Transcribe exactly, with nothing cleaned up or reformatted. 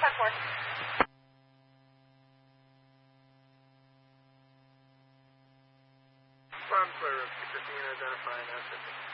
five four. I'm clear of fifteen, identifying asset.